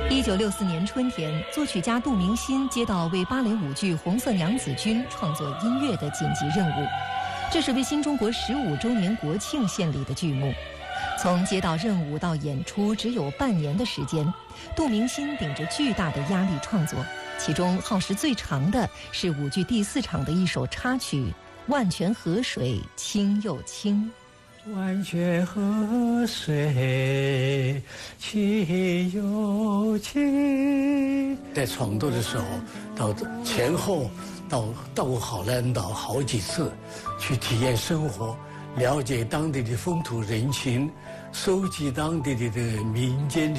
1964年春天，作曲家杜明新接到为芭蕾舞剧《红色娘子军》创作音乐的紧急任务，这是为新中国15周年国庆献礼的剧目。从接到任务到演出只有半年的时间，杜明新顶着巨大的压力创作，其中耗时最长的是舞剧第4场的一首插曲《万泉河水清又清》。 万泉河水清又清，在创作的时候，到前后到过好兰岛好几次，去体验生活，了解当地的风土人情，收集当地的民间的